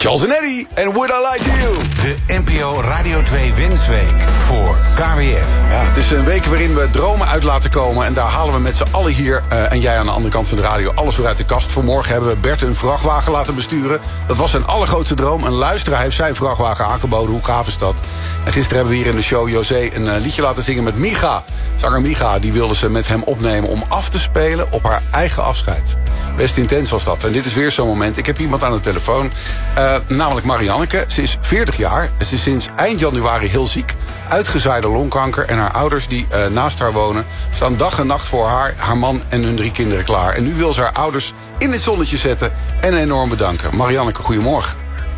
Charles en Eddie en Would I Lie to You. De NPO Radio 2 Wensweek voor KWF. Ja, het is een week waarin we dromen uit laten komen. En daar halen we met z'n allen hier, en jij aan de andere kant van de radio, alles weer uit de kast. Vanmorgen hebben we Bert een vrachtwagen laten besturen. Dat was zijn allergrootste droom. Een luisteraar heeft zijn vrachtwagen aangeboden. Hoe gaaf is dat? En gisteren hebben we hier in de show José een liedje laten zingen met Miga. Zanger Miga, die wilde ze met hem opnemen om af te spelen op haar eigen afscheid. Best intens was dat. En dit is weer zo'n moment. Ik heb iemand aan de telefoon, namelijk Marianneke. Ze is 40 jaar. Ze is sinds eind januari heel ziek. Uitgezaaide longkanker. En haar ouders die naast haar wonen staan dag en nacht voor haar, haar man en hun 3 kinderen klaar. En nu wil ze haar ouders in het zonnetje zetten en enorm bedanken. Marianneke, goedemorgen.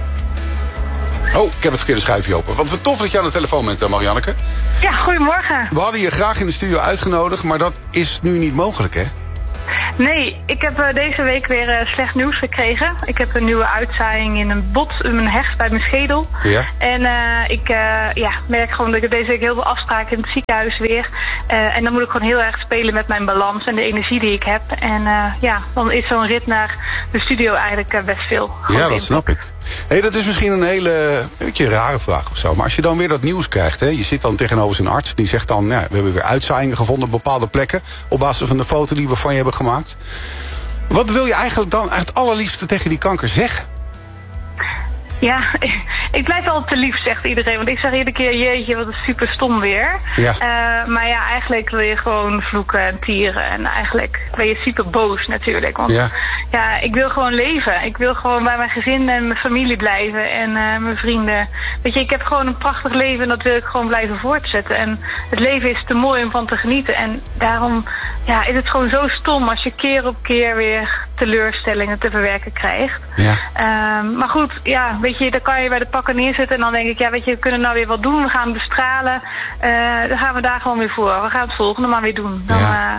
Oh, ik heb het verkeerde schuifje open. Wat tof dat je aan de telefoon bent, Marianneke. Ja, goedemorgen. We hadden je graag in de studio uitgenodigd, maar dat is nu niet mogelijk, hè? Nee, ik heb deze week weer slecht nieuws gekregen. Ik heb een nieuwe uitzaaiing in een bot, in mijn hecht bij mijn schedel. Ja. En ik merk gewoon dat ik deze week heel veel afspraken in het ziekenhuis weer. En dan moet ik gewoon heel erg spelen met mijn balans en de energie die ik heb. En dan is zo'n rit naar de studio eigenlijk best veel. Ja, dat snap ik. Hey, dat is misschien een hele rare vraag of zo. Maar als je dan weer dat nieuws krijgt, hè, je zit dan tegenover zijn arts. Die zegt dan, we hebben weer uitzaaiingen gevonden op bepaalde plekken. Op basis van de foto die we van je hebben gemaakt. Wat wil je eigenlijk dan het allerliefste tegen die kanker zeggen? Ja, ik blijf altijd te lief, zegt iedereen. Want ik zeg iedere keer, jeetje, wat is super stom weer. Ja. Maar ja, eigenlijk wil je gewoon vloeken en tieren. En eigenlijk ben je super boos natuurlijk. Want ja, ik wil gewoon leven. Ik wil gewoon bij mijn gezin en mijn familie blijven. En mijn vrienden. Weet je, ik heb gewoon een prachtig leven en dat wil ik gewoon blijven voortzetten. En het leven is te mooi om van te genieten. En daarom is het gewoon zo stom als je keer op keer weer teleurstellingen te verwerken krijgt. Ja. Maar goed, ja, weet je, dan kan je bij de pakken neerzetten en dan denk ik, ja, weet je, we kunnen nou weer wat doen, we gaan bestralen, dan gaan we daar gewoon weer voor. We gaan het volgende maar weer doen. Dan,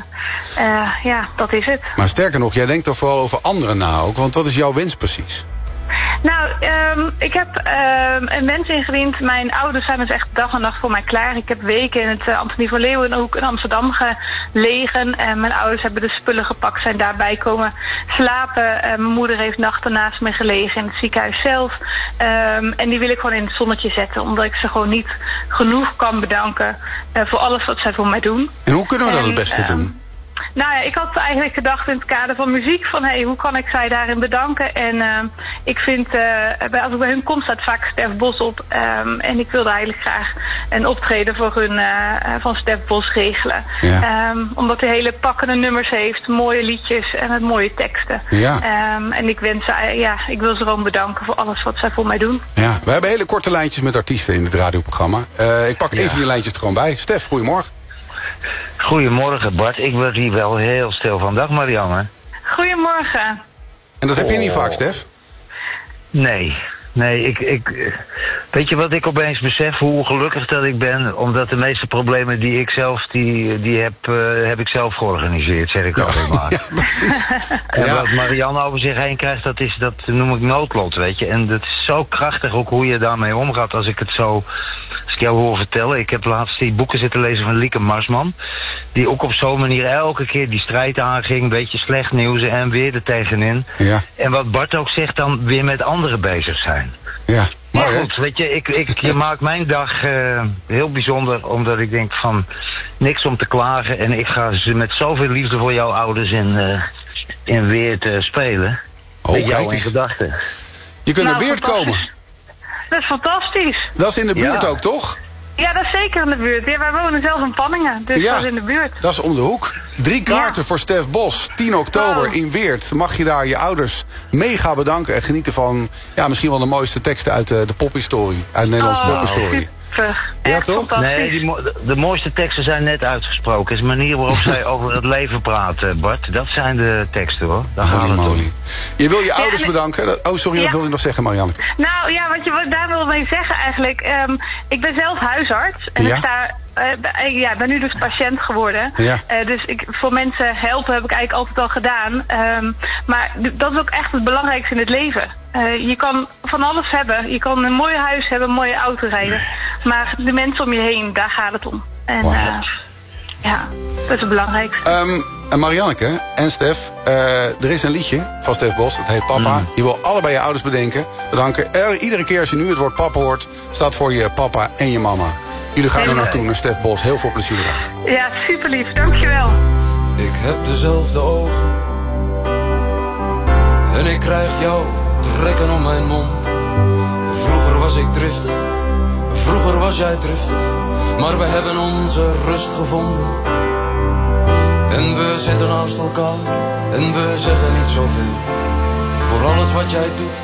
dat is het. Maar sterker nog, jij denkt toch vooral over anderen na ook, want wat is jouw wens precies? Nou, ik heb een wens ingediend. Mijn ouders zijn dus echt dag en nacht voor mij klaar. Ik heb weken in het Antonie van Leeuwenhoek in Amsterdam gelegen. Mijn ouders hebben de spullen gepakt, zijn daarbij komen slapen. Mijn moeder heeft nachten naast me gelegen in het ziekenhuis zelf. En die wil ik gewoon in het zonnetje zetten, omdat ik ze gewoon niet genoeg kan bedanken voor alles wat zij voor mij doen. En hoe kunnen we dat het beste doen? Nou ja, ik had eigenlijk gedacht in het kader van muziek van hoe kan ik zij daarin bedanken. En ik vind, als ik bij hun kom staat vaak Stef Bos op. En ik wilde eigenlijk graag een optreden voor hun van Stef Bos regelen. Ja. Omdat hij hele pakkende nummers heeft, mooie liedjes en met mooie teksten. Ja. En ik wens, ik wil ze gewoon bedanken voor alles wat zij voor mij doen. Ja, we hebben hele korte lijntjes met artiesten in het radioprogramma. Ik pak even die lijntjes er gewoon bij. Stef, goedemorgen. Goedemorgen Bart, ik word hier wel heel stil van. Dag Marianne. Goedemorgen. En dat heb je niet vaak, Stef? Nee, weet je wat ik opeens besef? Hoe gelukkig dat ik ben, omdat de meeste problemen die ik zelf heb ik zelf georganiseerd, zeg ik altijd maar. Ja, precies. En wat Marianne over zich heen krijgt, dat noem ik noodlot, weet je. En dat is zo krachtig ook hoe je daarmee omgaat als ik jou hoor vertellen. Ik heb laatst die boeken zitten lezen van Lieke Marsman. Die ook op zo'n manier elke keer die strijd aanging. Een beetje slecht nieuws en weer er tegenin. Ja. En wat Bart ook zegt, dan weer met anderen bezig zijn. Ja. Maar goed, weet je, je maakt mijn dag heel bijzonder. Omdat ik denk van niks om te klagen. En ik ga ze met zoveel liefde voor jouw ouders in Weert spelen. Met jou in gedachten. Je kunt naar Weert komen. Dat is fantastisch. Dat is in de buurt ook, toch? Ja, dat is zeker in de buurt. Ja, wij wonen zelf in Panningen, dus dat is in de buurt. Dat is om de hoek. 3 kaarten voor Stef Bos. 10 oktober in Weert. Mag je daar je ouders mega bedanken en genieten van misschien wel de mooiste teksten uit de pophistorie. Uit de Nederlandse pophistorie. Ja, toch? Nee, de mooiste teksten zijn net uitgesproken. Het is de manier waarop zij over het leven praten, Bart. Dat zijn de teksten, hoor. Daar gaat het om. Je wil je ouders bedanken. Oh, sorry, wat wil je nog zeggen, Marianne? Nou ja, wat je daar wil mee zeggen eigenlijk. Ik ben zelf huisarts. En ik ben nu dus patiënt geworden. Ja. Dus voor mensen helpen heb ik eigenlijk altijd al gedaan. Maar dat is ook echt het belangrijkste in het leven. Je kan van alles hebben. Je kan een mooi huis hebben, een mooie auto rijden. Maar de mensen om je heen, daar gaat het om. En dat is het belangrijkste. En Marianneke en Stef, er is een liedje van Stef Bos. Het heet Papa. Je wil allebei je ouders bedanken. Iedere keer als je nu het woord papa hoort, staat voor je papa en je mama. Jullie gaan er naartoe, naar Stef Bos. Heel veel plezier daar. Ja, super lief. Dankjewel. Ik heb dezelfde ogen. En ik krijg jou trekken om mijn mond. Vroeger was ik driftig. Vroeger was jij driftig. Maar we hebben onze rust gevonden. En we zitten naast elkaar. En we zeggen niet zoveel. Voor alles wat jij doet